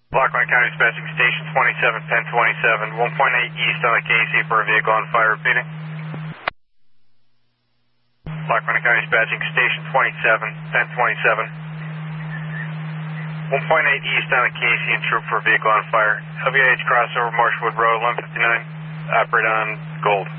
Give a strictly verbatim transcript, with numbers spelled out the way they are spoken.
Lackawanna County Dispatching Station twenty-seven, ten twenty-seven, one point eight east on the K C for a vehicle on fire, repeating. Lackawanna County Dispatching Station twenty-seven, ten twenty-seven, one point eight east on the K C and troop for a vehicle on fire. L V H crossover Marshwood Road, eleven fifty-nine, operate on Gold.